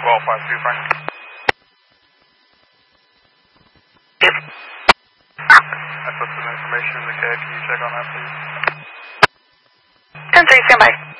1252 Frank. I put some information in the CAD. Can you check on that, please? 10-3, stand by.